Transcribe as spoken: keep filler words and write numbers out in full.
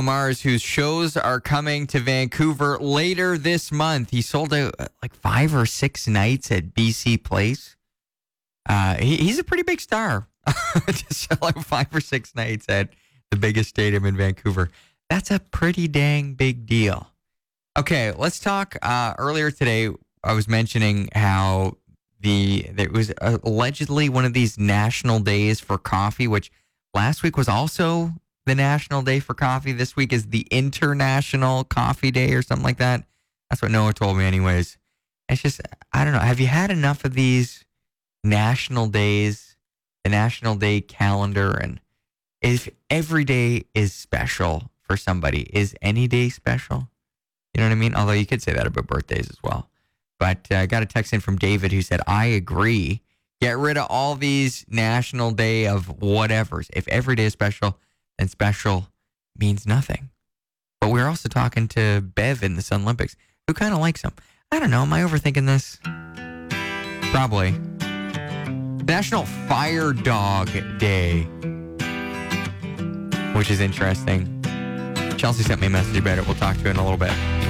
Mars, whose shows are coming to Vancouver later this month. He sold out uh, like five or six nights at B C Place. Uh, he, he's a pretty big star to sell out five or six nights at the biggest stadium in Vancouver. That's a pretty dang big deal. Okay, let's talk. Uh, earlier today, I was mentioning how the there was uh, allegedly one of these national days for coffee, which last week was also the National Day for Coffee. This week is the International Coffee Day or something like that. That's what Noah told me anyways. It's just, I don't know. Have you had enough of these national days, the National Day calendar? And if every day is special for somebody, is any day special? You know what I mean? Although you could say that about birthdays as well. But uh, I got a text in from David who said, I agree. Get rid of all these National Day of whatevers. If every day is special, then special means nothing. But we're also talking to Bev in the Sun Olympics, who kind of likes him. I don't know. Am I overthinking this? Probably. National Fire Dog Day, which is interesting. Chelsea sent me a message about it. We'll talk to you in a little bit.